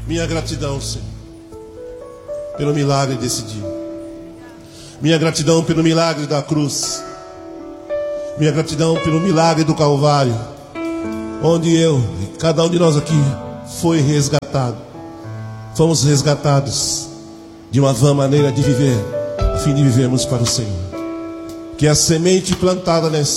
Minha gratidão, Senhor, pelo milagre desse dia. Minha gratidão pelo milagre da cruz. Minha gratidão pelo milagre do Calvário, onde eu e cada um de nós aqui foi resgatado. Fomos resgatados de uma vã maneira de viver, a fim de vivermos para o Senhor. Que a semente plantada nessa